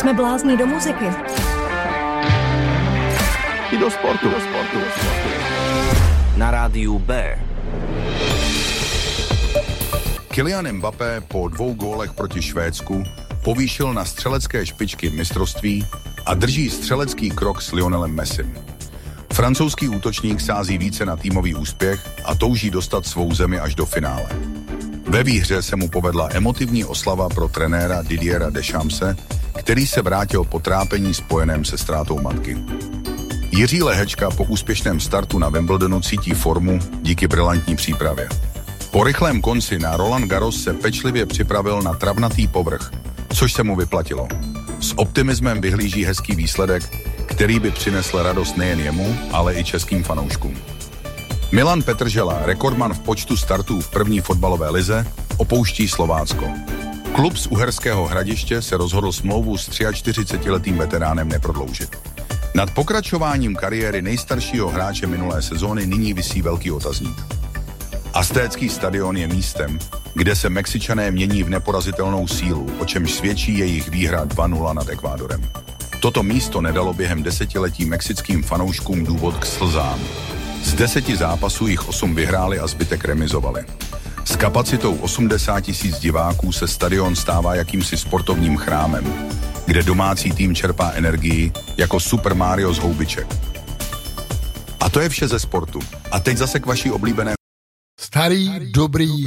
Jsme blázni do muziky. I do sportu. Na rádiu B. Kylian Mbappé po 2 gólech proti Švédsku povýšil na střelecké špičky mistrovství a drží střelecký krok s Lionelem Messim. Francouzský útočník sází více na týmový úspěch a touží dostat svou zemi až do finále. Ve výhře se mu povedla emotivní oslava pro trenéra Didiera Deschampse, který se vrátil po trápení spojeném se ztrátou matky. Jiří Lehečka po úspěšném startu na Wimbledonu cítí formu díky brilantní přípravě. Po rychlém konci na Roland Garros se pečlivě připravil na travnatý povrch, což se mu vyplatilo. S optimismem vyhlíží hezký výsledek, který by přinesl radost nejen jemu, ale i českým fanouškům. Milan Petržela, rekordman v počtu startů v první fotbalové lize, opouští Slovácko. Klub z Uherského Hradiště se rozhodl smlouvu s 43letým veteránem neprodloužit. Nad pokračováním kariéry nejstaršího hráče minulé sezóny nyní visí velký otazník. Aztécký stadion je místem, kde se Mexičané mění v neporazitelnou sílu, o čemž svědčí jejich výhra 2-0 nad Ekvádorem. Toto místo nedalo během desetiletí mexickým fanouškům důvod k slzám. Z 10 zápasů jich 8 vyhráli a zbytek remizovali. S kapacitou 80 000 diváků se stadion stává jakýmsi sportovním chrámem, kde domácí tým čerpá energii jako Super Mario z houbiček. A to je vše ze sportu. A teď zase k vaší oblíbené Starý, dobrý